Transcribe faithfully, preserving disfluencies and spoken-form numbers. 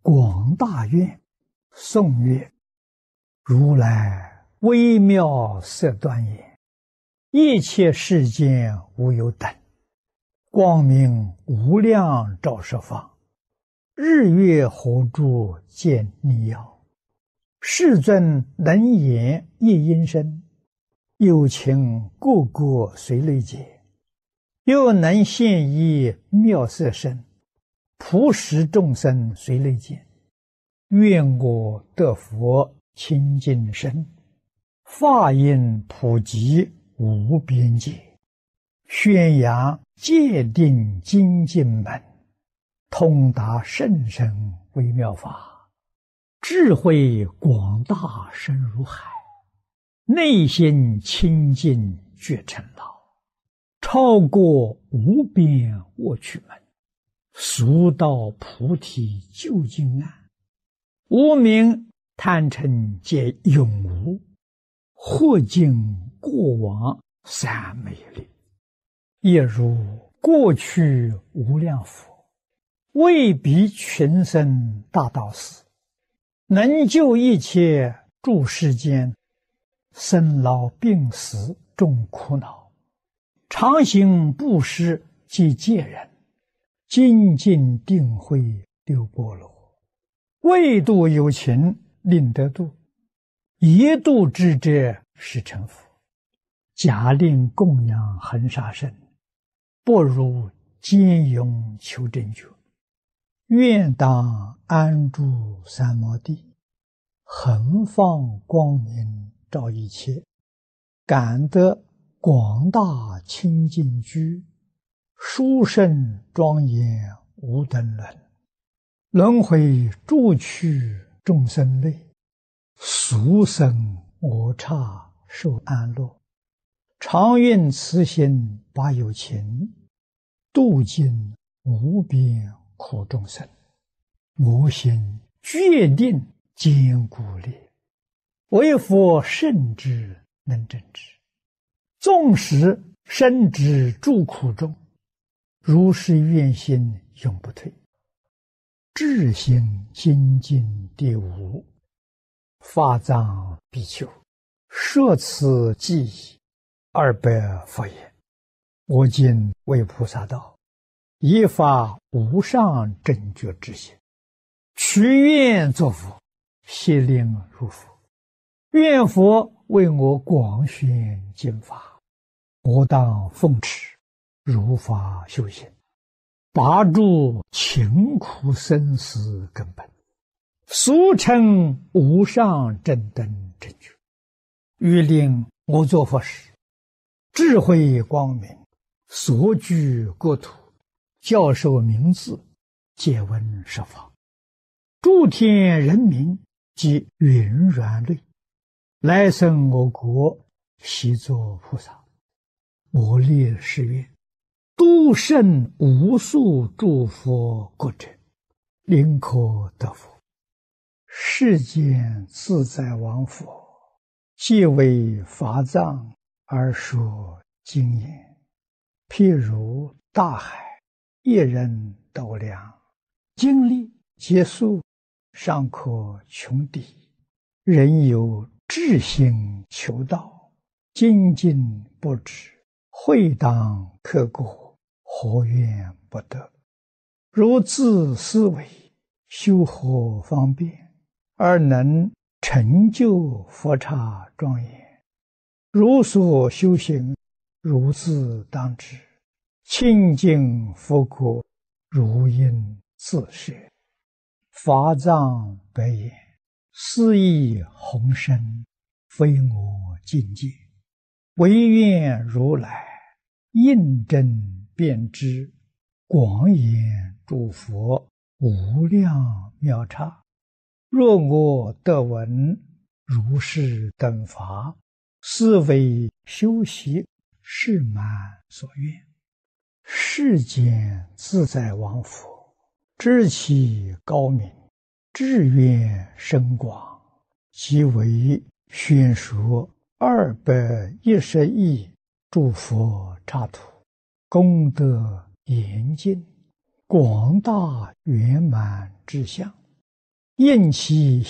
广大愿，颂曰：如来微妙色端严，一切世间无有等，光明无量照十方，日月火柱见逆耀。世尊能言一音声，有情个个随类解，又能现一妙色身，普使众生随类见。愿我得佛清净身，法音普及无边界，宣扬戒定精进门，通达甚深微妙法，智慧广大深如海，内心清净觉成道，超过无边卧趣门，速到菩提究竟岸。无明贪嗔皆永无，或尽过往三昧力，亦如过去无量佛，为彼群生大道士，能救一切诸世间生老病死众苦恼，常行布施及戒人，精进定慧六波罗，为度有情令得度，一度之者是成佛。假令供养恒沙身，不如坚勇求真觉。愿当安住三摩地，恒放光明照一切，感得广大清净居，殊胜庄严无等伦。轮回诸趣众生类，俗生我刹受安乐。常愿慈心把有情，度尽无边苦众生。我心决定坚固力，为佛圣智能正之。纵使身之诸苦中，如是愿心永不退。智心精进第五，法藏比丘，摄此记忆二百佛言：我今为菩萨道，以发无上正觉之心，许愿作佛，悉令入佛。愿佛为我广宣经法，我当奉持，如法修行，拔除勤苦生死根本，俗称无上正等正觉。欲令我作佛时，智慧光明，所居国土，教授名字，皆闻十方。诸天人民及云软类，来生我国，悉作菩萨。我立誓愿，度胜无数诸佛国者，临可得佛。世间自在王佛，皆为法藏而说经言，譬如大海，一人斗量，经历皆数，尚可穷底。人有志心求道，精进不止，会当刻过，何怨不得？如自思维，修何方便，而能成就佛刹庄严？如所修行，如自当知，清净佛国，如应自设。法藏白言：斯亦宏深，非我境界，唯愿如来印证遍知，广演诸佛无量妙刹。若我得闻如是等法，斯为修习誓满所愿。世间自在王佛，知其高明，志愿深广，即为宣说二百一十亿诸佛刹土，功德严尽，广大圆满之相， 应其